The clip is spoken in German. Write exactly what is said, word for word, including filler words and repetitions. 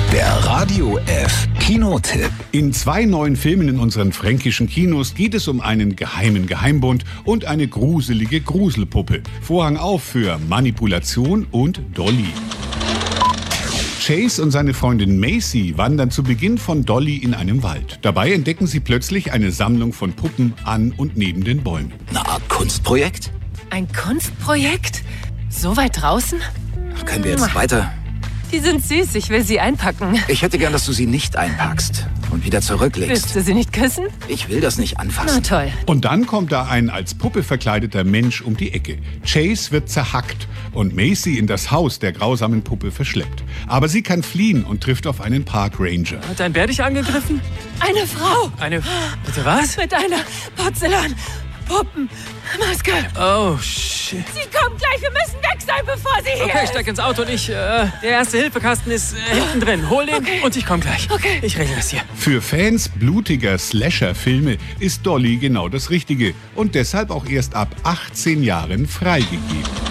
Der Radio F Kinotipp. In zwei neuen Filmen in unseren fränkischen Kinos geht es um einen geheimen Geheimbund und eine gruselige Gruselpuppe. Vorhang auf für Manipulation und Dolly. Chase und seine Freundin Macy wandern zu Beginn von Dolly in einem Wald. Dabei entdecken sie plötzlich eine Sammlung von Puppen an und neben den Bäumen. Eine Art Kunstprojekt? Ein Kunstprojekt? So weit draußen? Können wir jetzt weiter? Die sind süß, ich will sie einpacken. Ich hätte gern, dass du sie nicht einpackst und wieder zurücklegst. Willst du sie nicht küssen? Ich will das nicht Na anfassen. toll. Und dann kommt da ein als Puppe verkleideter Mensch um die Ecke. Chase wird zerhackt und Macy in das Haus der grausamen Puppe verschleppt. Aber sie kann fliehen und trifft auf einen Parkranger. Hat ein Bär dich angegriffen? Eine Frau Eine... Bitte was? mit einer Porzellan-Puppenmaske. Oh, shit. Sie kommt gleich, wir müssen weg sein, bevor sie hier Okay, ist. steig ins Auto und ich... Äh, der Erste-Hilfe-Kasten ist äh, hinten drin. Hol den Okay. und ich komm gleich. Okay. Ich regle das hier. Für Fans blutiger Slasher-Filme ist Dolly genau das Richtige und deshalb auch erst ab achtzehn Jahren freigegeben.